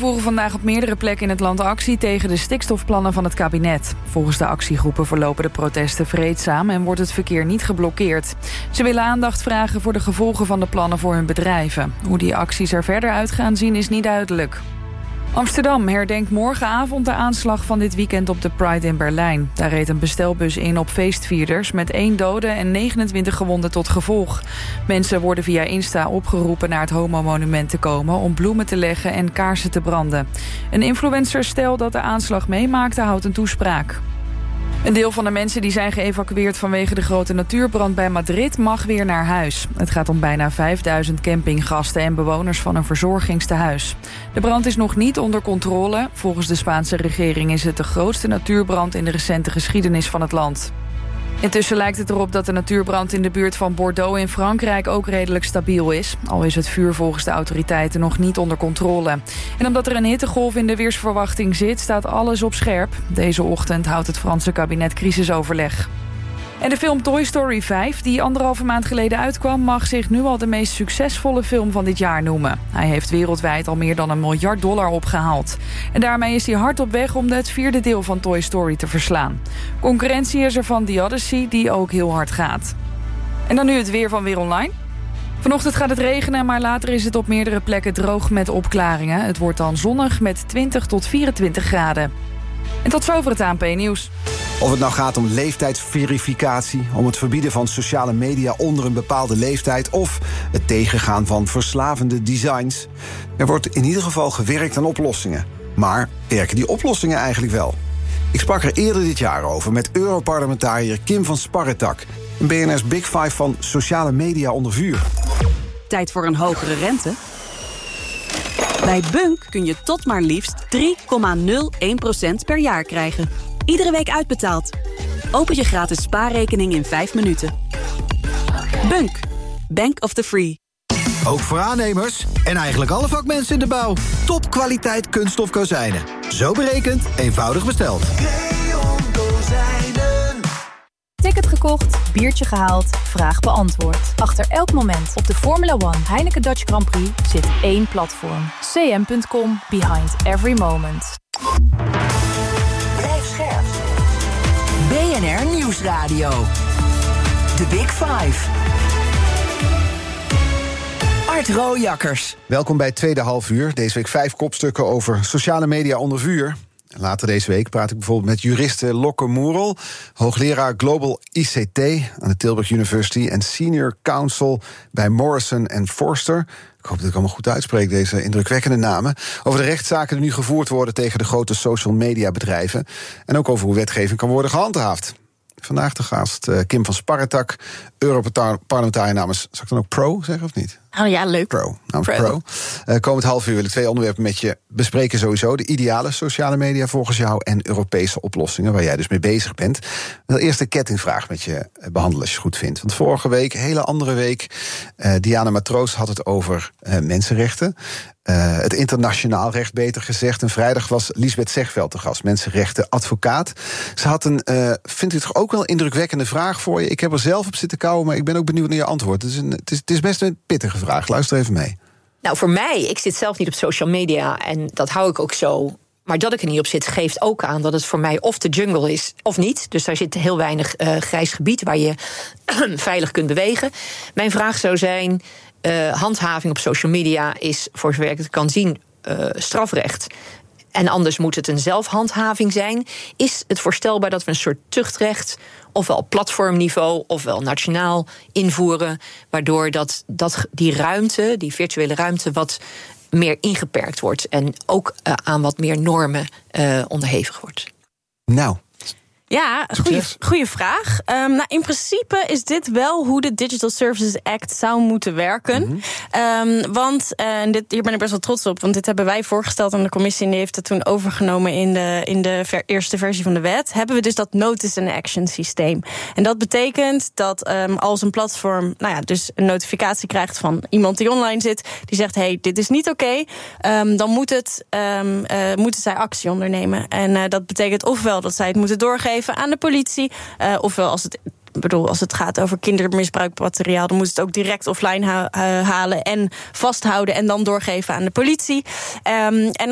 voeren vandaag op meerdere plekken in het land actie tegen de stikstofplannen van het kabinet. Volgens de actiegroepen verlopen de protesten vreedzaam en wordt het verkeer niet geblokkeerd. Ze willen aandacht vragen voor de gevolgen van de plannen voor hun bedrijven. Hoe die acties er verder uit gaan zien is niet duidelijk. Amsterdam herdenkt morgenavond de aanslag van dit weekend op de Pride in Berlijn. Daar reed een bestelbus in op feestvierders met 1 dode en 29 gewonden tot gevolg. Mensen worden via Insta opgeroepen naar het homomonument te komen om bloemen te leggen en kaarsen te branden. Een influencerstel dat de aanslag meemaakte houdt een toespraak. Een deel van de mensen die zijn geëvacueerd vanwege de grote natuurbrand bij Madrid mag weer naar huis. Het gaat om bijna 5000 campinggasten en bewoners van een verzorgingstehuis. De brand is nog niet onder controle. Volgens de Spaanse regering is het de grootste natuurbrand in de recente geschiedenis van het land. Intussen lijkt het erop dat de natuurbrand in de buurt van Bordeaux in Frankrijk ook redelijk stabiel is. Al is het vuur volgens de autoriteiten nog niet onder controle. En omdat er een hittegolf in de weersverwachting zit, staat alles op scherp. Deze ochtend houdt het Franse kabinet crisisoverleg. En de film Toy Story 5, die 1,5 maand geleden uitkwam, mag zich nu al de meest succesvolle film van dit jaar noemen. Hij heeft wereldwijd al meer dan $1 miljard opgehaald. En daarmee is hij hard op weg om het 4e deel van Toy Story te verslaan. Concurrentie is er van The Odyssey, die ook heel hard gaat. En dan nu het weer van Weer Online. Vanochtend gaat het regenen, maar later is het op meerdere plekken droog met opklaringen. Het wordt dan zonnig met 20 tot 24 graden. En tot zover het ANP-nieuws. Of het nou gaat om leeftijdsverificatie, om het verbieden van sociale media onder een bepaalde leeftijd of het tegengaan van verslavende designs. Er wordt in ieder geval gewerkt aan oplossingen. Maar werken die oplossingen eigenlijk wel? Ik sprak er eerder dit jaar over met Europarlementariër Kim van Sparretak, een BNR's Big Five van sociale media onder vuur. Tijd voor een hogere rente? Bij Bunk kun je tot maar liefst 3,01% per jaar krijgen. Iedere week uitbetaald. Open je gratis spaarrekening in 5 minuten. Bunk. Bank of the Free. Ook voor aannemers en eigenlijk alle vakmensen in de bouw. Topkwaliteit kunststof kozijnen. Zo berekend, eenvoudig besteld. Creon Kozijnen. Ticket gekocht, biertje gehaald, vraag beantwoord. Achter elk moment op de Formula One Heineken Dutch Grand Prix zit één platform. cm.com, behind every moment. Blijf scherp. BNR Nieuwsradio. The Big Five. Art Rooijakkers. Welkom bij het tweede halfuur. Deze week 5 kopstukken over sociale media onder vuur. Later deze week praat ik bijvoorbeeld met juriste Lokke Moerel, hoogleraar Global ICT aan de Tilburg University en senior counsel bij Morrison & Foerster. Ik hoop dat ik allemaal goed uitspreek, deze indrukwekkende namen. Over de rechtszaken die nu gevoerd worden tegen de grote social media bedrijven. En ook over hoe wetgeving kan worden gehandhaafd. Vandaag de gast Kim van Sparretak, Europarlementariër namens, zal ik dan ook Pro zeggen of niet? Oh ja, leuk. Pro. Komend half uur wil ik 2 onderwerpen met je bespreken sowieso. De ideale sociale media volgens jou en Europese oplossingen, waar jij dus mee bezig bent. Ik wil eerst de kettingvraag met je behandelen als je het goed vindt. Want vorige week, hele andere week, Diana Matroos had het over mensenrechten. Het internationaal recht, beter gezegd. En vrijdag was Liesbeth Zegveld te gast, mensenrechtenadvocaat. Ze had een, vindt u toch ook wel een indrukwekkende vraag voor je? Ik heb er zelf op zitten kauwen, maar ik ben ook benieuwd naar je antwoord. Het is best een pittige vraag. Luister even mee. Nou, voor mij, ik zit zelf niet op social media en dat hou ik ook zo. Maar dat ik er niet op zit, geeft ook aan dat het voor mij of de jungle is of niet. Dus daar zit heel weinig grijs gebied waar je veilig kunt bewegen. Mijn vraag zou zijn, handhaving op social media is, voor zover ik het kan zien, strafrecht. En anders moet het een zelfhandhaving zijn. Is het voorstelbaar dat we een soort tuchtrecht, ofwel platformniveau, ofwel nationaal invoeren, waardoor die ruimte, die virtuele ruimte, wat meer ingeperkt wordt en ook aan wat meer normen onderhevig wordt? Nou. Ja, goede vraag. Nou, in principe is dit wel hoe de Digital Services Act zou moeten werken. Mm-hmm. Want hier ben ik best wel trots op, want dit hebben wij voorgesteld aan de commissie en die heeft het toen overgenomen in de eerste versie van de wet. Hebben we dus dat notice and action systeem. En dat betekent dat als een platform dus een notificatie krijgt van iemand die online zit, die zegt, hey, dit is niet oké, dan moeten zij actie ondernemen. En dat betekent ofwel dat zij het moeten doorgeven aan de politie, ofwel als het gaat over kindermisbruikmateriaal, dan moet het ook direct offline halen en vasthouden en dan doorgeven aan de politie. En